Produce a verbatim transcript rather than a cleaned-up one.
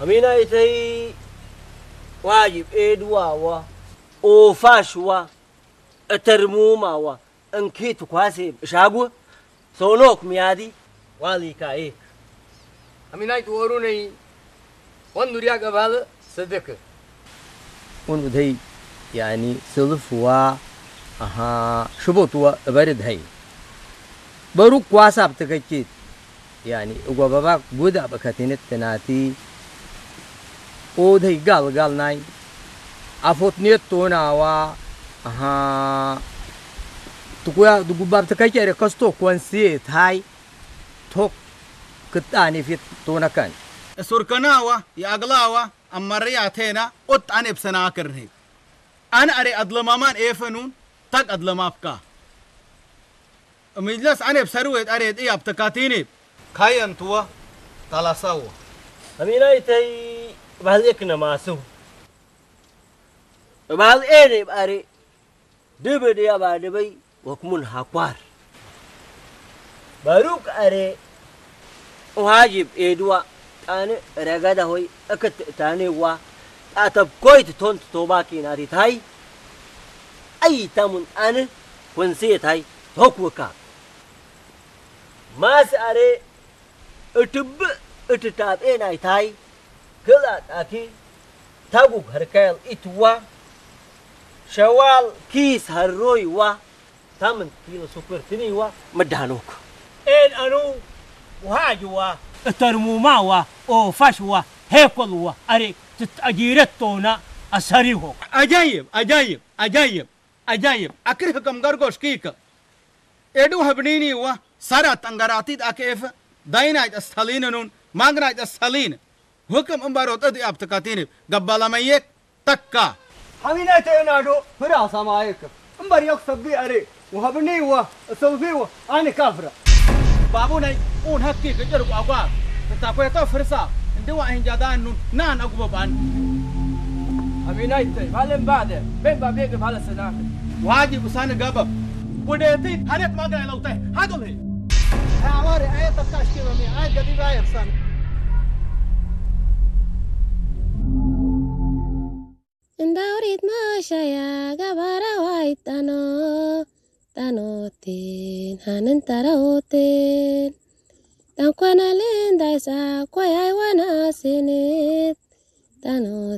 أمينا يتي واجب إدوا وا وفاشوا الترموما وا انكيتو كواسي شاقو سونوك ميادي والي كايك أمينا يتوروني وندريا قبل صدق ونودي يعني سلفوا أها شبوتوا برد هاي بروك واساب تكيت يعني وبابا بودا بكتينت تناتي ودي قال قال ناي أفوت نيتونا وا أها تقوى تقوى باب تكيت ركستو كونسيت هاي توك كتاني في تونا كان سركناوا يا أغلاوا أمريات هنا أت أنا بسنا كرني أنا أري أدلمامان إيفنون تك أدلمافكا مجلس أنا بسروت أريد إيه أبتكاتيني كاين توا تلاساو أمينا يتي بهالإكنا ماسو بهالإني بأري دبي يا بادبي وكمن هاكوار باروك أري وهاجب إدوا أنا رجدا هوي أكت تاني وا أتب كويت تونت توباكي ناري تاي أي تامن أنا ونسيت هاي هوكوكا ما سأري اتب اتتاب إيه ناي تاي كلا أكي تابوك هركال إتوا شوال كيس هالروي وا تامن كيلو سكر تني وا مدانوك إن أنو وهاجوا ترموما وا أو فاشوا هيكل وا أري تتأجيرتونا أسريهم أجايب أجايب أجايب أجايب أكرهكم غرغوش كيك إدو هبنيني وا سارة تنغراتيد أكيف داينايت أستالين نون مانغرايت أستالين حكم أمباروت أدي أبتكاتيني قبالا ميك تكا حمينا تينادو فراسة مايك أمبار يقصد بي أري وهبني وا سوفي وا أنا كافرة بابوناي أون هكي كجرب أقوى تتاكوي كفرسا ndwa hinjadan nun nan agubo ban أمينا يتي فعلم بعده بين بابيك بحال سناك واجب سان غبب وديتي هريت ما غاي لوتي هادول هي هاوري اي تكاشكي مي اي قدي باير سان Endaurit mashaya gabara waitano tanotin hanen taraotin tankwana linda isa kwayai wana sinit tanotin